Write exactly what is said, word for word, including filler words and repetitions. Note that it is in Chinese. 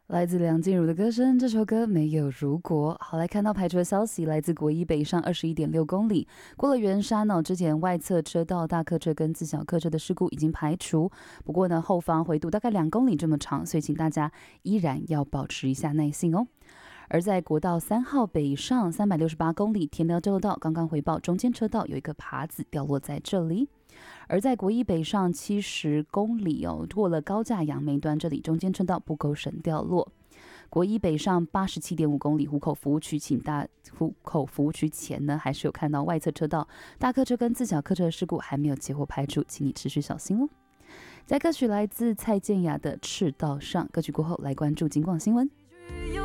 来自梁静茹的歌声，这首歌没有如果。好，来看到排除的消息，来自国一北上二十一点六公里，过了圆山哦，之前外侧车道大客车跟自小客车的事故已经排除，不过呢，后方回堵大概两公里这么长，所以请大家依然要保持一下耐性哦。而在国道三号北上三百六十八公里，田寮交流道刚刚回报，中间车道有一个耙子掉落在这里。而在国一北上七十公里哦，过了高架杨梅端这里，中间车道不勾绳掉落。国一北上八十七点五公里，湖口服务区，请大湖口服务区前呢，还是有看到外侧车道大客车跟自小客车的事故还没有结果排除，请你持续小心哦。在歌曲来自蔡健雅的《赤道上》，歌曲过后来关注警广新闻。